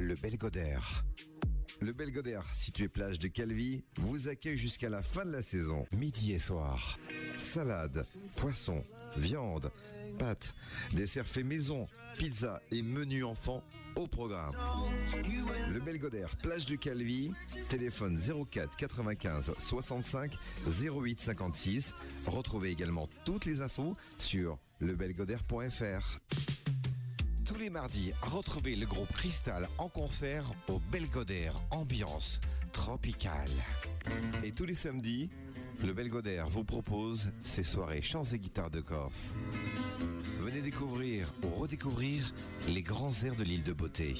le Belgodère. Le Belgodère, situé plage de Calvi, vous accueille jusqu'à la fin de la saison, midi et soir. Salade, poisson, viande, pâtes, desserts faits maison, pizza et menu enfant au programme. Le Belgodère, plage de Calvi, téléphone 04 95 65 08 56. Retrouvez également toutes les infos sur lebelgodère.fr. Tous les mardis, retrouvez le groupe Cristal en concert au Belgodère, ambiance tropicale. Et tous les samedis, le Belgodère vous propose ses soirées chants et guitares de Corse. Venez découvrir ou redécouvrir les grands airs de l'île de Beauté.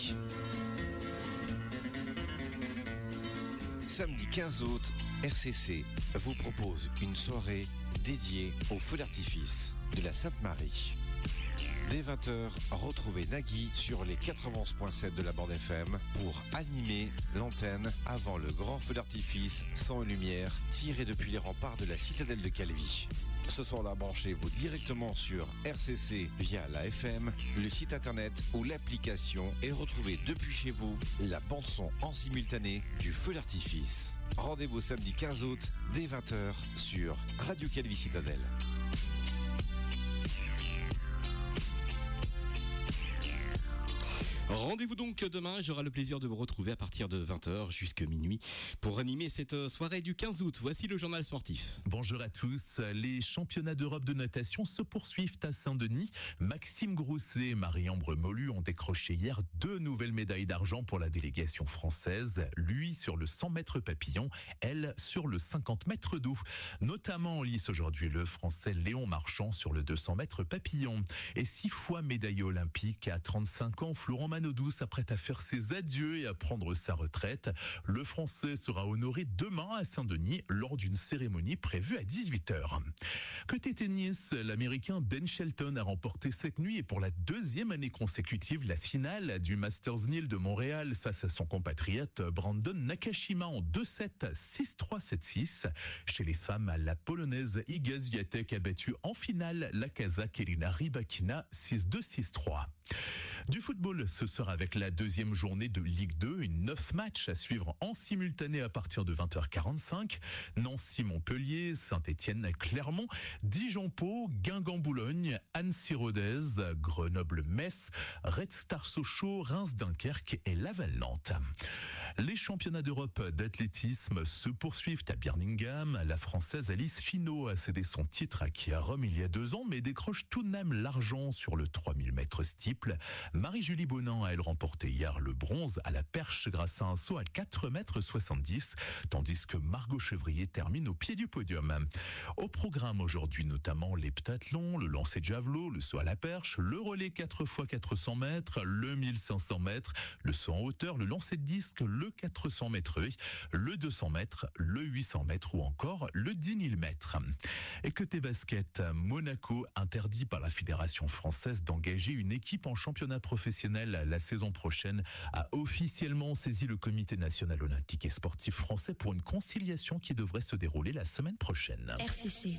Samedi 15 août, RCC vous propose une soirée dédiée au feu d'artifice de la Sainte-Marie. Dès 20h, retrouvez Nagui sur les 91.7 de la bande FM pour animer l'antenne avant le grand feu d'artifice sans lumière tiré depuis les remparts de la citadelle de Calvi. Ce soir-là, branchez-vous directement sur RCC via la FM, le site internet ou l'application et retrouvez depuis chez vous la bande-son en simultané du feu d'artifice. Rendez-vous samedi 15 août dès 20h sur Radio Calvi Citadelle. Rendez-vous donc demain, j'aurai le plaisir de vous retrouver à partir de 20h jusqu'à minuit pour animer cette soirée du 15 août. Voici le journal sportif. Bonjour à tous. Les championnats d'Europe de natation se poursuivent à Saint-Denis. Maxime Grousset et Marie-Ambre Molu ont décroché hier 2 nouvelles médailles d'argent pour la délégation française. Lui sur le 100 mètres papillon, elle sur le 50 mètres d'eau. Notamment en lice aujourd'hui le français Léon Marchand sur le 200 mètres papillon. Et 6 fois médaillé olympique à 35 ans, Florent Manodou s'apprête à faire ses adieux et à prendre sa retraite. Le Français sera honoré demain à Saint-Denis lors d'une cérémonie prévue à 18h. Côté tennis, l'Américain Ben Shelton a remporté cette nuit et pour la 2e année consécutive la finale du Masters 1000 de Montréal face à son compatriote Brandon Nakashima en 2-7, 6-3, 7-6. Chez les femmes, la Polonaise Iga Swiatek a battu en finale la Kazakh Elina Rybakina 6-2, 6-3. Du football, ce sera avec la 2e journée de Ligue 2, une 9 matchs à suivre en simultané à partir de 20h45. Nancy-Montpellier, Saint-Étienne-Clermont, Dijon-Pau, Guingamp-Boulogne, Annecy-Rodez, Grenoble-Metz, Red Star Sochaux, Reims-Dunkerque et Laval-Nantes. Les championnats d'Europe d'athlétisme se poursuivent à Birmingham. La Française Alice Finot a cédé son titre à Kia Rome il y a 2 ans, mais décroche tout de même l'argent sur le 3000 mètres steeple. Marie-Julie Bonan a elle remporté hier le bronze à la perche grâce à un saut à 4,70 m, tandis que Margot Chevrier termine au pied du podium. Au programme aujourd'hui notamment l'heptathlon, le lancer de javelot, le saut à la perche, le relais 4x400 mètres, le 1500 mètres, le saut en hauteur, le lancer de disque, le 400 mètres, le 200 mètres, le 800 mètres ou encore le 10 000 mètres. Et côté basket, Monaco interdit par la Fédération française d'engager une équipe en championnat professionnel la saison prochaine, a officiellement saisi le Comité national olympique et sportif français pour une conciliation qui devrait se dérouler la semaine prochaine. RCC.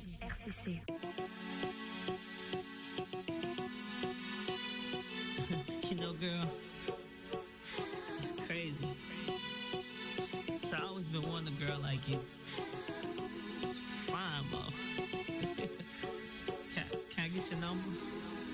You know, girl, it's crazy. So I always been wanting a girl like you. It's fine, bro. Can I get your number?